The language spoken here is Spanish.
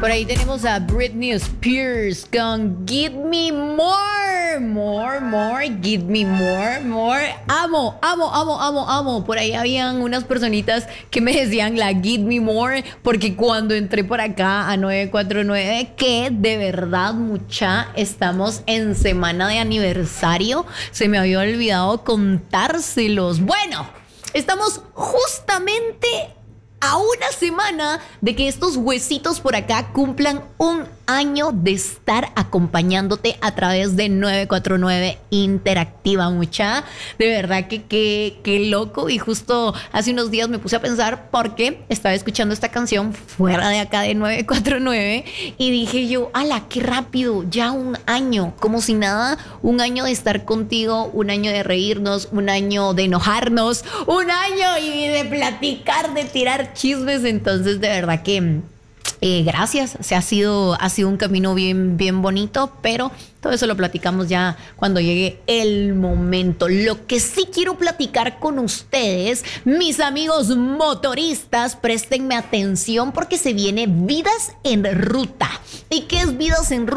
Por ahí tenemos a Britney Spears con Give Me More, Give Me More. Amo. Por ahí habían unas personitas que me decían la Give Me More, porque cuando entré por acá a 949, que de verdad, mucha, estamos en semana de aniversario. Se me había olvidado contárselos. Bueno, estamos justamente a una semana de que estos huesitos por acá cumplan un año de estar acompañándote a través de 949 Interactiva, mucha. De verdad que qué loco. Y justo hace unos días me puse a pensar porque estaba escuchando esta canción fuera de acá de 949 y dije yo, ala, qué rápido, ya un año, como si nada, un año de estar contigo, un año de reírnos, un año de enojarnos, un año y de platicar, de tirar chismes. Entonces, de verdad que gracias. Ha sido un camino bien bonito, pero todo eso lo platicamos ya cuando llegue el momento. Lo que sí quiero platicar con ustedes, mis amigos motoristas, préstenme atención porque se viene Vidas en Ruta. ¿Y qué es Vidas en Ruta?